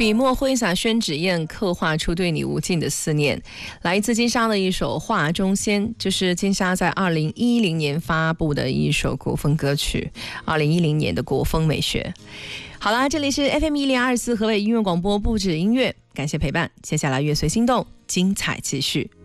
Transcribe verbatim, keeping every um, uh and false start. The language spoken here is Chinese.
笔墨挥洒宣纸砚，刻画出对你无尽的思念。来自金莎的一首《画中仙》，就是金莎在二零一零年发布的一首国风歌曲，二零一零年的国风美学。好啦，这里是 F M 一零二四河北音乐广播，不止音乐，感谢陪伴。接下来乐随心动，精彩继续。